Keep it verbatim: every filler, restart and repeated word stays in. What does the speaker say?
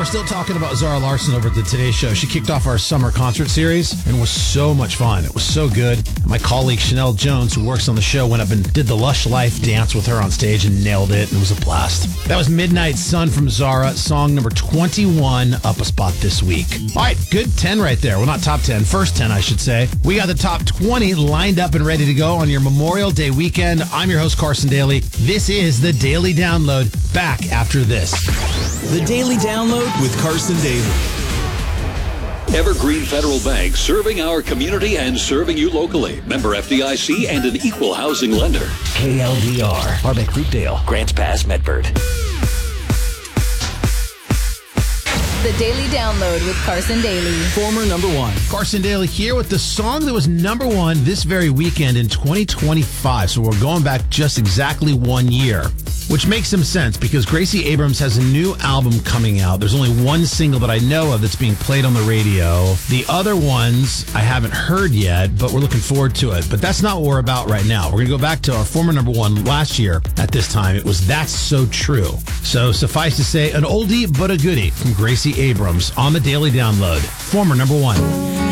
we're still talking about Zara Larsson over at the Today Show. She kicked off our summer concert series and was so much fun. It was so good. My colleague Chanel Jones, who works on the show, went up and did the Lush Life dance with her on stage and nailed it. And it was a blast. That was Midnight Sun from Zara, song number twenty-one, up a spot this week. All right, good ten right there. Well, not top ten, first ten, I should say. We got the top twenty lined up and ready to go on your Memorial Day weekend. I'm your host, Carson Daly. This is the Daily Download. Back after this. The Daily Download with Carson Daly. Evergreen Federal Bank, serving our community and serving you locally. Member F D I C and an equal housing lender. K L D R, Harbeck Fruitdale, Grants Pass, Medford. The Daily Download with Carson Daly. Former number one. Carson Daly here with the song that was number one this very weekend in twenty twenty-five. So we're going back just exactly one year, which makes some sense because Gracie Abrams has a new album coming out. There's only one single that I know of that's being played on the radio. The other ones I haven't heard yet, but we're looking forward to it. But that's not what we're about right now. We're going to go back to our former number one last year at this time. It was That's So True. So suffice to say, an oldie but a goodie from Gracie Abrams on the Daily Download. Former number one.